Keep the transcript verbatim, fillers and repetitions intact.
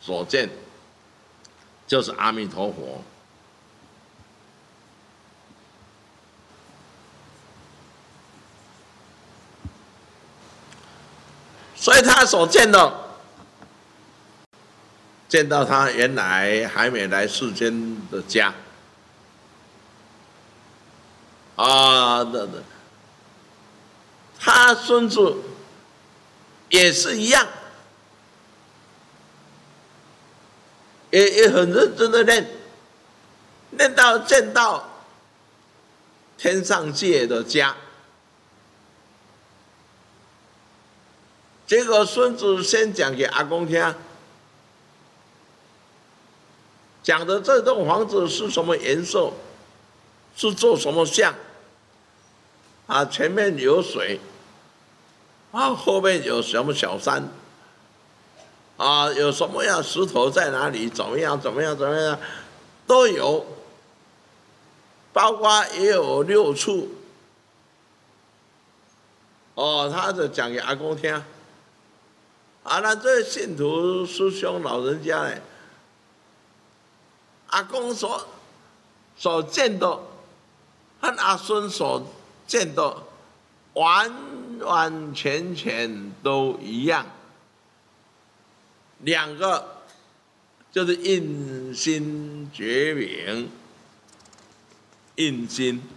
所见就是阿弥陀佛。所以他所见的，见到他原来还没来世间的家，啊的的，他孙子也是一样，也也很认真的念，念到见到天上界的家。结果孙子先讲给阿公听，讲的这栋房子是什么颜色，是做什么像，啊，前面有水，啊，后面有什么小山，啊，有什么样石头在哪里，怎么样怎么样怎么样，都有，包括也有六处，哦，他就讲给阿公听。啊，那这信徒师兄老人家呢？阿公所所见的和阿孙所见的完完全全都一样，两个就是印心觉明，印心